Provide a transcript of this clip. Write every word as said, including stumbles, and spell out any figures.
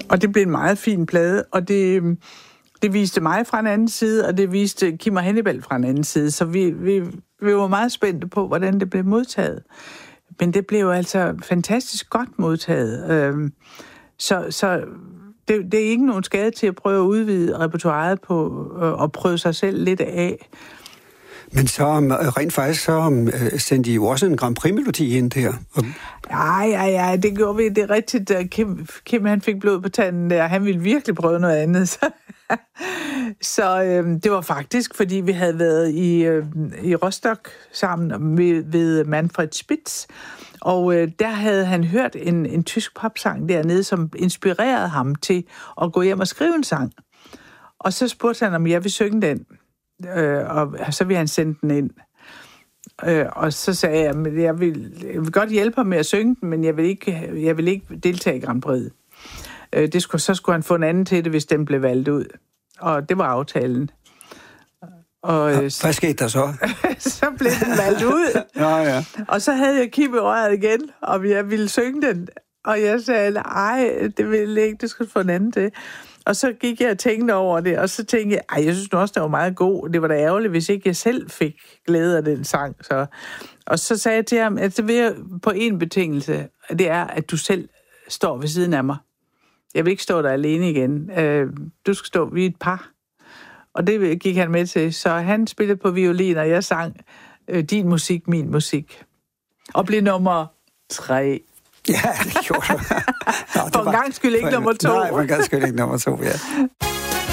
Og det blev en meget fin plade, og det, det viste mig fra en anden side, og det viste Kim og Hannibal fra en anden side, så vi, vi, vi var meget spændte på, hvordan det blev modtaget. Men det blev altså fantastisk godt modtaget. Øhm, så så det, det er ikke nogen skade til at prøve at udvide repertoiret på og prøve sig selv lidt af. Men så rent faktisk, så sendte I jo også en Grand Prix-melodi ind der. Ja, ja, ja, det gjorde vi. Det er rigtigt. Kim, Kim han fik blod på tanden der. Han ville virkelig prøve noget andet. Så, så øhm, det var faktisk, fordi vi havde været i, øh, i Rostock sammen ved, ved Manfred Spitz. Og øh, der havde han hørt en, en tysk popsang dernede, som inspirerede ham til at gå hjem og skrive en sang. Og så spurgte han, om jeg ville synge den. Øh, og så ville han sende den ind. Øh, og så sagde jeg, at jeg vil, jeg vil godt hjælpe ham med at synge den, men jeg vil ikke, jeg vil ikke deltage i Grand Prix. Øh, det skulle, så skulle han få en anden til det, hvis den blev valgt ud. Og det var aftalen. Og, ja, hvad skete der så? Så blev den valgt ud. ja, ja. Og så havde jeg Kim i røret igen, og jeg ville synge den. Og jeg sagde, ej, det ville ikke, det skulle få en anden til. Og så gik jeg og tænkte over det, og så tænkte jeg, ej, jeg synes også, det var meget god. Det var da ærgerligt, hvis ikke jeg selv fik glæde af den sang. Så. Og så sagde jeg til ham, at det vil på en betingelse, det er, at du selv står ved siden af mig. Jeg vil ikke stå der alene igen. Du skal stå, vi er et par. Og det gik han med til. Så han spillede på violin, og jeg sang din musik, min musik. Og blev nummer tre. Ja, det gjorde du. Nå, for en gang skyld ikke nummer to. Nej, for en gang skyld ikke nummer to, ja.